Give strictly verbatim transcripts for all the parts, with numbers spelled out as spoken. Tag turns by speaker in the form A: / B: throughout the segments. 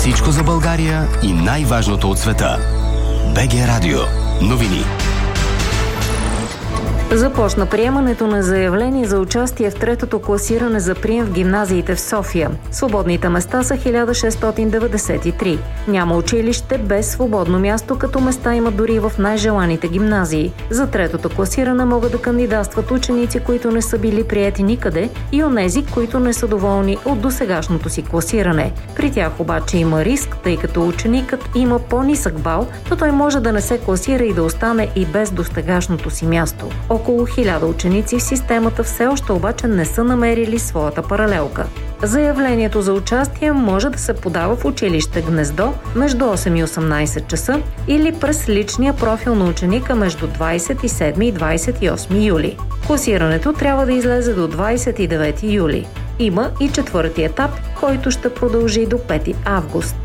A: Всичко за България и най-важното от света. БГ Радио. Новини.
B: Започна приемането на заявление за участие в третото класиране за прием в гимназиите в София. Свободните места са хиляда шестстотин деветдесет и три. Няма училище без свободно място, като места има дори в най-желаните гимназии. За третото класиране могат да кандидатстват ученици, които не са били приети никъде, и онези, които не са доволни от досегашното си класиране. При тях обаче има риск, тъй като ученикът има по-нисък бал, то той може да не се класира и да остане и без досегашното си място. Около хиляда ученици в системата все още обаче не са намерили своята паралелка. Заявлението за участие може да се подава в училище Гнездо между осем и осемнайсет часа или през личния профил на ученика между двайсет и седми и двайсет и осми юли. Класирането трябва да излезе до двайсет и девети юли. Има и четвърти етап, който ще продължи до пети август.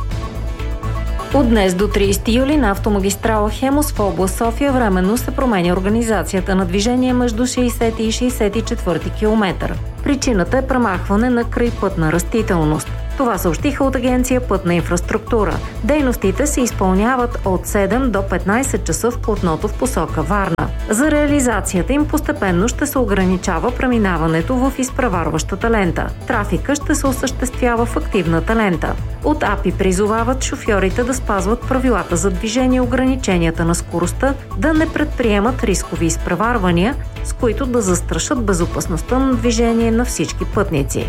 B: От днес до трийсети юли на автомагистрала Хемус в област София временно се променя организацията на движение между шейсети и шейсет и четвърти километър. Причината е премахване на крайпътна растителност. Това съобщиха от агенция Пътна инфраструктура. Дейностите се изпълняват от седем до петнайсет часа в платното в посока Варна. За реализацията им постепенно ще се ограничава преминаването в изпреварващата лента. Трафика ще се осъществява в активната лента. От АПИ призовават шофьорите да спазват правилата за движение и ограниченията на скоростта, да не предприемат рискови изпреварвания, с които да застрашат безопасността на движение на всички пътници.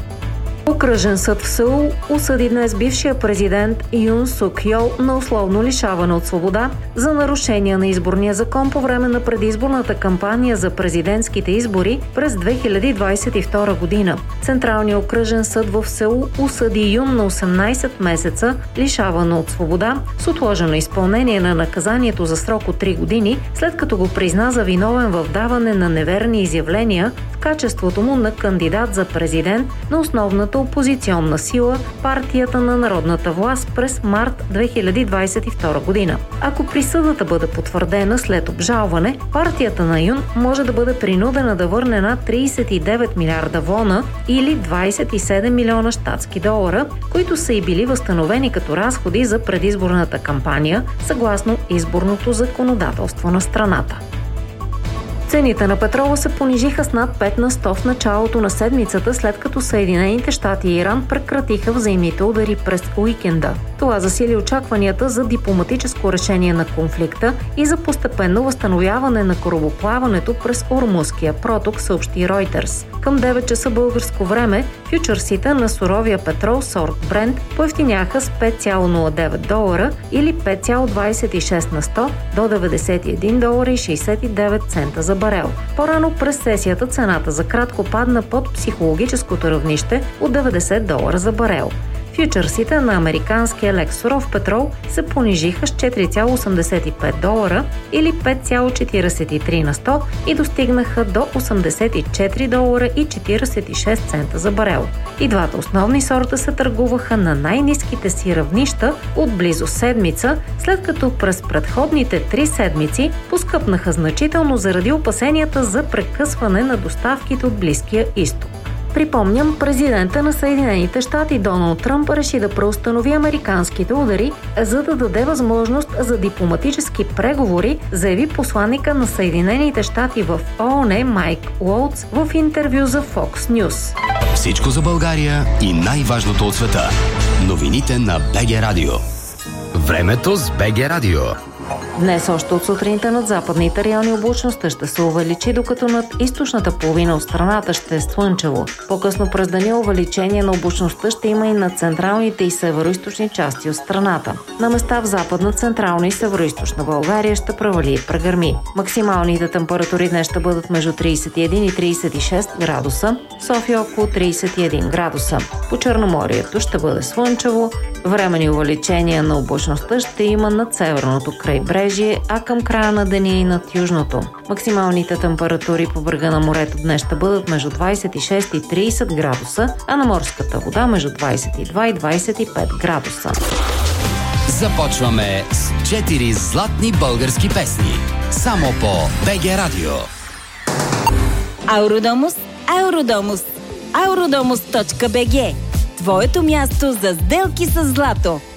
B: Окръжен съд в Сеул осъди днес бившия президент Юн Сук Йол на условно лишаване от свобода за нарушения на изборния закон по време на предизборната кампания за президентските избори през две хиляди двайсет и втора година. Централният окръжен съд в Сеул осъди Юн на осемнайсет месеца лишаване от свобода с отложено изпълнение на наказанието за срок от три години, след като го призна за виновен в даване на неверни изявления в качеството му на кандидат за президент на основната опозиционна сила партията на народната власт през март две хиляди двайсет и втора година. Ако присъдата бъде потвърдена след обжалване, партията на Юн може да бъде принудена да върне над трийсет и девет милиарда вона или двайсет и седем милиона щатски долара, които са и били възстановени като разходи за предизборната кампания, съгласно изборното законодателство на страната. Цените на петрола се понижиха с над пет на сто в началото на седмицата, след като Съединените щати и Иран прекратиха взаимните удари през уикенда. Това засили очакванията за дипломатическо решение на конфликта и за постепенно възстановяване на корабоплаването през Ормузския проток, съобщи Reuters. Към девет часа българско време фючърсите на суровия петрол сорт Брент поевтиняха с пет цяло нула девет долара или пет цяло двайсет и шест на сто до деветдесет и един долара и шейсет и девет цента за барел. По-рано през сесията цената за кратко падна под психологическото равнище от деветдесет долара за барел. Фючърсите на американския лек суров петрол се понижиха с четири цяло осемдесет и пет долара или пет цяло четирийсет и три на сто и достигнаха до осемдесет и четири долара и четирийсет и шест цента за барел. И двата основни сорта се търгуваха на най-ниските си равнища от близо седмица, след като през предходните три седмици поскъпнаха значително заради опасенията за прекъсване на доставките от Близкия изток. Припомням, президента на Съединените щати Доналд Тръмп реши да преустанови американските удари, за да даде възможност за дипломатически преговори, заяви посланника на Съединените щати в ООН Майк Уолтс в интервю за Fox News.
A: Всичко за България и най-важното от света. Новините на БГ Радио. Времето с БГ Радио.
B: Днес още от сутринта над западните райони облачността ще се увеличи, докато над източната половина от страната ще е слънчево. По-късно през деня увеличение на облачността ще има и на централните и североизточни части от страната. На места в западна, централна и североизточна България ще превали и прегърми. Максималните температури днес ще бъдат между трийсет и един и трийсет и шест градуса, София около трийсет и един градуса. По Черноморието ще бъде слънчево, временни увеличения на облачността ще има над северното крайбрежие, а към края на деня и над южното. Максималните температури по брега на морето днес ще бъдат между двайсет и шест и трийсет градуса, а на морската вода между двайсет и два и двайсет и пет градуса.
A: Започваме с четири златни български песни. Само по БГ Радио.
C: Ауродомус, Ауродомус, ауродомус точка би джи. Твоето място за сделки с злато.